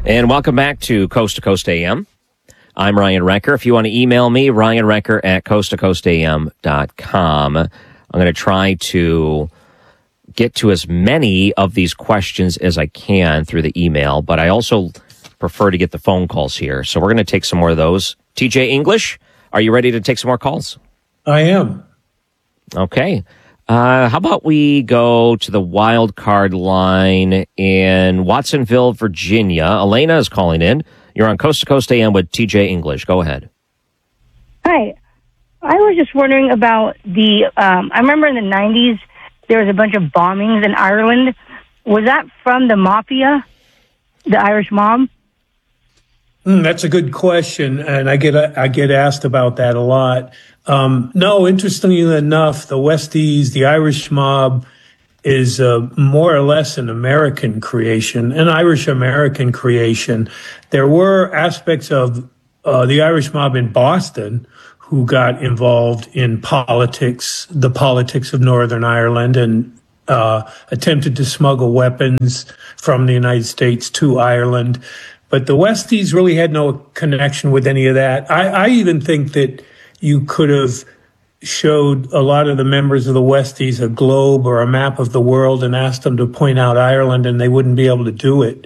And welcome back to Coast AM. I'm Ryan Recker. If you want to email me, ryanrecker at coasttocoastam.com. I'm going to try to get to as many of these questions as I can through the email, but I also prefer to get the phone calls here. So we're going to take some more of those. TJ English, are you ready to take some more calls? I am. Okay. How about we go to the wild card line in Watsonville, Virginia? Elena is calling in. You're on Coast to Coast AM with TJ English. Go ahead. Hi. I was just wondering about I remember in the 90s, there was a bunch of bombings in Ireland. Was that from the mafia, the Irish mob? That's a good question, and I get asked about that a lot. No, interestingly enough, the Westies, the Irish mob, is more or less an American creation, an Irish-American creation. There were aspects of the Irish mob in Boston who got involved in politics, the politics of Northern Ireland, and attempted to smuggle weapons from the United States to Ireland. But the Westies really had no connection with any of that. I even think that you could have showed a lot of the members of the Westies a globe or a map of the world and asked them to point out Ireland, and they wouldn't be able to do it.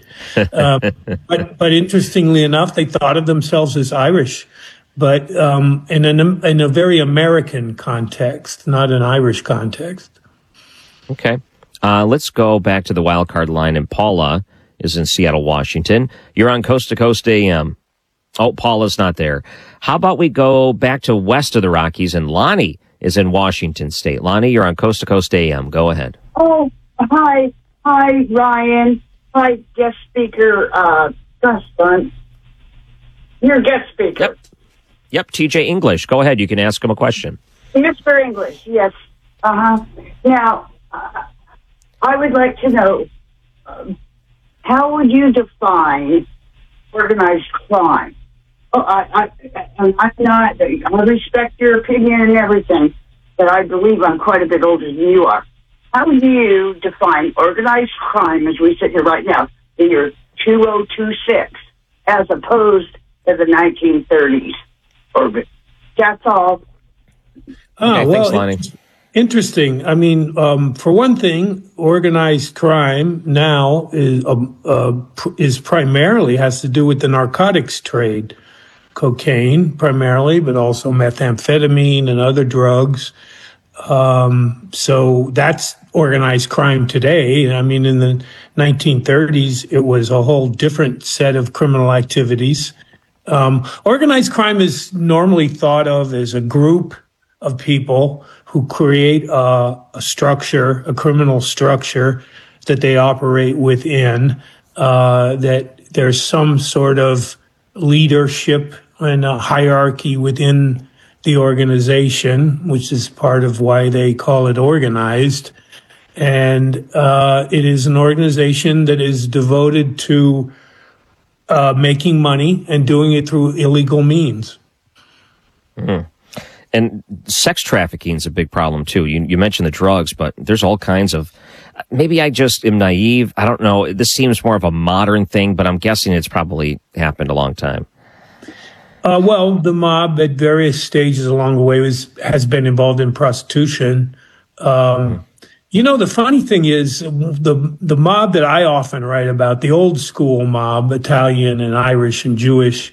But interestingly enough, they thought of themselves as Irish, but in a very American context, not an Irish context. Okay. Let's go back to the wild card line, and Paula is in Seattle, Washington. You're on Coast to Coast AM. Oh, Paula's not there. How about we go back to west of the Rockies, and Lonnie is in Washington State. Lonnie, you're on Coast to Coast AM. Go ahead. Oh, hi. Hi, Ryan. Hi, guest speaker, Dustin. You're guest speaker. Yep, TJ English. Go ahead. You can ask him a question. Mr. English, yes. Now, I would like to know, how would you define organized crime? I respect your opinion and everything, but I believe I'm quite a bit older than you are. How do you define organized crime as we sit here right now, the year 2026, as opposed to the 1930s? That's all. Thanks, Lonnie. Interesting. I mean, for one thing, organized crime now is primarily has to do with the narcotics trade, cocaine primarily, but also methamphetamine and other drugs. So that's organized crime today. I mean, in the 1930s, it was a whole different set of criminal activities. Organized crime is normally thought of as a group of people who create a structure, a criminal structure that they operate within, that there's some sort of leadership and a hierarchy within the organization, which is part of why they call it organized. And it is an organization that is devoted to making money and doing it through illegal means. Mm-hmm. And sex trafficking is a big problem, too. You mentioned the drugs, but there's all kinds of... Maybe I just am naive. I don't know. This seems more of a modern thing, but I'm guessing it's probably happened a long time. Well, the mob at various stages along the way has been involved in prostitution. You know, the funny thing is the mob that I often write about, the old school mob, Italian and Irish and Jewish,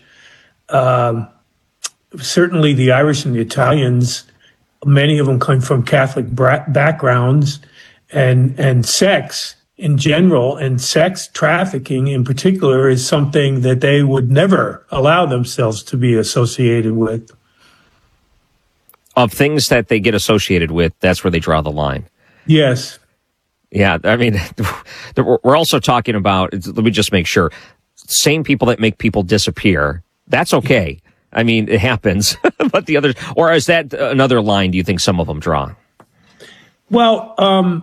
certainly the Irish and the Italians, many of them come from Catholic backgrounds, and sex in general and sex trafficking in particular is something that they would never allow themselves to be associated with. Of things that they get associated with, that's where they draw the line. Yes. Yeah, I mean, we're also talking about, let me just make sure, same people that make people disappear, that's okay. I mean, it happens, but the others, or is that another line do you think some of them draw? Well,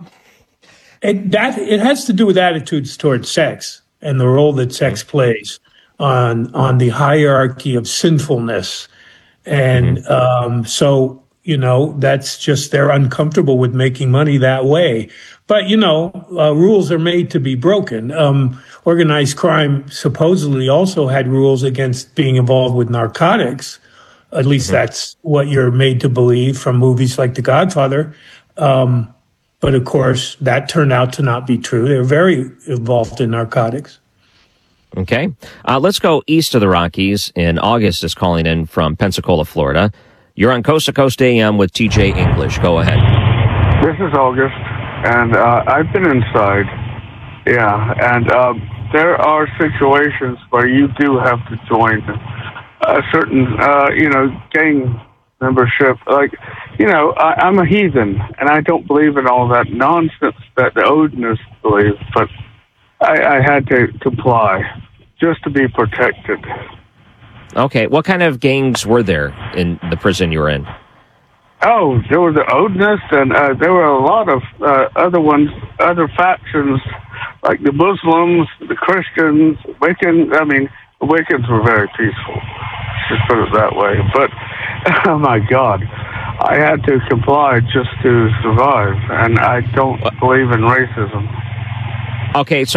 it has to do with attitudes towards sex and the role that sex plays on the hierarchy of sinfulness. And so, you know, that's just they're uncomfortable with making money that way. But, you know, rules are made to be broken. organized crime supposedly also had rules against being involved with narcotics. At least that's what you're made to believe from movies like The Godfather. But of course, that turned out to not be true. They're very involved in narcotics. Okay. Let's go east of the Rockies. And August is calling in from Pensacola, Florida. You're on Coast to Coast AM with TJ English. Go ahead. This is August, and I've been inside. Yeah, and there are situations where you do have to join a certain, gang membership. Like, I'm a heathen, and I don't believe in all that nonsense that the Odinists believe, but I had to comply just to be protected. Okay. What kind of gangs were there in the prison you were in? Oh, there were the Odinists, and there were a lot of other factions, like the Muslims, the Christians, Wiccans. I mean, the Wiccans were very peaceful, just put it that way. But, oh my God, I had to comply just to survive, and I don't believe in racism. Okay, so